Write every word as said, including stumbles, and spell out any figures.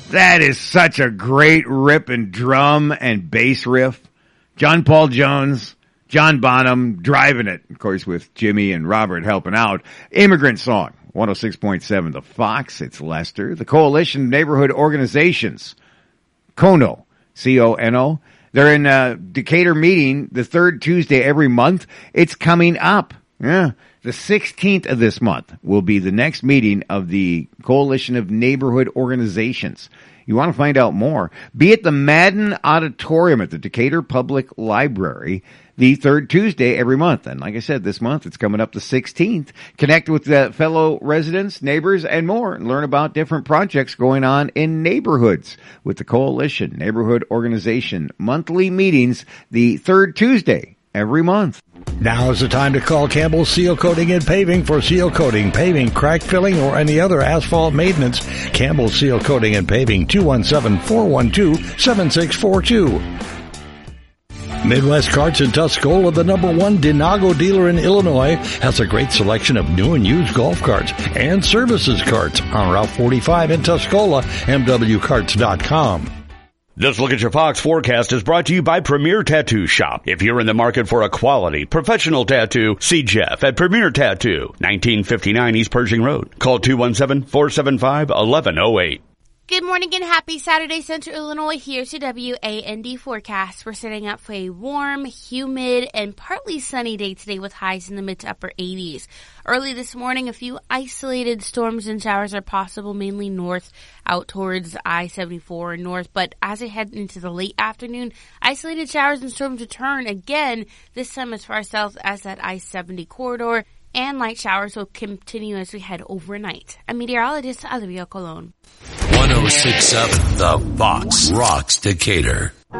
That is such a great rip and drum and bass riff. John Paul Jones, John Bonham driving it, of course, with Jimmy and Robert helping out. Immigrant Song, one oh six point seven The Fox. It's Lester. The Coalition of Neighborhood Organizations, CONO, C O N O. They're in a Decatur meeting the third Tuesday every month. It's coming up. Yeah. The sixteenth of this month will be the next meeting of the Coalition of Neighborhood Organizations. You want to find out more? Be at the Madden Auditorium at the Decatur Public Library the third Tuesday every month. And like I said, this month it's coming up the sixteenth. Connect with the fellow residents, neighbors, and more, and learn about different projects going on in neighborhoods with the Coalition Neighborhood Organization. Monthly meetings the third Tuesday every month. Now is the time to call Campbell Seal Coating and Paving for seal coating, paving, crack filling, or any other asphalt maintenance. Campbell Seal Coating and Paving, two one seven, four one two, seven six four two. Midwest Carts in Tuscola, the number one Denago dealer in Illinois, has a great selection of new and used golf carts and services carts on Route forty-five in Tuscola, M W carts dot com. This Look at Your Fox forecast is brought to you by Premier Tattoo Shop. If you're in the market for a quality, professional tattoo, see Jeff at Premier Tattoo, nineteen fifty-nine East Pershing Road. Call two one seven, four seven five, one one zero eight. Good morning and happy Saturday, Central Illinois. Here's your W A N D forecast. We're setting up for a warm, humid, and partly sunny day today with highs in the mid to upper eighties. Early this morning, a few isolated storms and showers are possible, mainly north out towards I seventy-four and north. But as I head into the late afternoon, isolated showers and storms return again, this time as far south as that I seventy corridor. And light showers will continue as we head overnight. I'm meteorologist Olivia Colon. one oh six point seven The Fox rocks Decatur.